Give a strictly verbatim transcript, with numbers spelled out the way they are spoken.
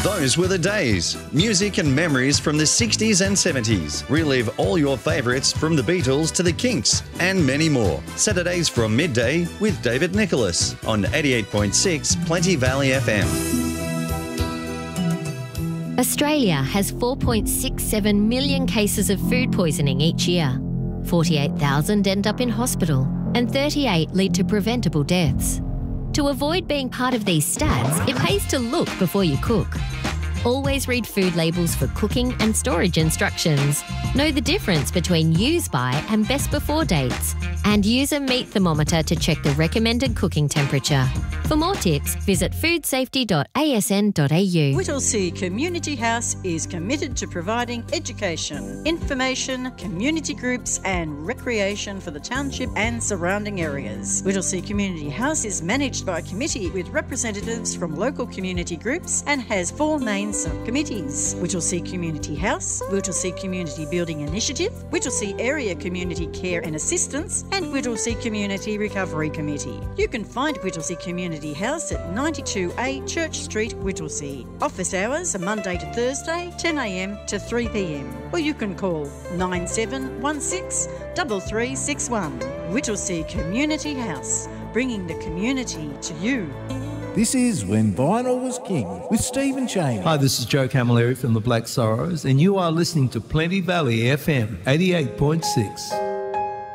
Those were the days. Music and memories from the sixties and seventies. Relive all your favourites from the Beatles to the Kinks and many more. Saturdays from midday with David Nicholas on eighty-eight point six Plenty Valley F M. Australia has four point six seven million cases of food poisoning each year. forty-eight thousand end up in hospital and thirty-eight lead to preventable deaths. To avoid being part of these stats, it pays to look before you cook. Always read food labels for cooking and storage instructions. Know the difference between use by and best before dates. And use a meat thermometer to check the recommended cooking temperature. For more tips, visit food safety dot a s n dot a u. Whittlesea Community House is committed to providing education, information, community groups and recreation for the township and surrounding areas. Whittlesea Community House is managed by a committee with representatives from local community groups and has four main subcommittees: Whittlesea Community House, Whittlesea Community Building Initiative, Whittlesea Area Community Care and Assistance, and Whittlesea Community Recovery Committee. You can find Whittlesea Community House at ninety-two A Church Street, Whittlesea. Office hours are Monday to Thursday, ten a m to three p m, or you can call nine seven one six, three three six one. Whittlesea Community House, bringing the community to you. This is When Vinyl Was King with Stephen Cheney. Hi, this is Joe Camilleri from the Black Sorrows, and you are listening to Plenty Valley F M eighty-eight point six.